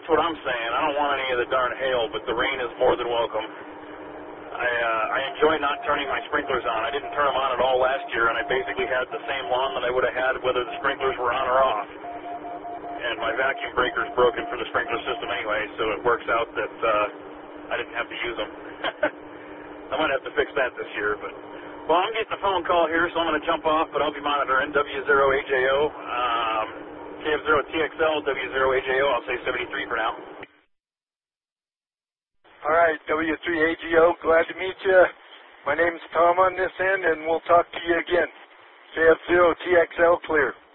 That's what I'm saying. I don't want any of the darn hail, but the rain is more than welcome. I enjoy not turning my sprinklers on. I didn't turn them on at all last year, and I basically had the same lawn that I would have had whether the sprinklers were on or off. And my vacuum breaker's broken for the sprinkler system anyway, so it works out that I didn't have to use them. I might have to fix that this year, but... Well, I'm getting a phone call here, so I'm going to jump off, but I'll be monitoring W0AJO, KF0TXL, W0AJO. I'll say 73 for now. All right, W3AGO, glad to meet you. My name's Tom on this end, and we'll talk to you again. KF0TXL clear.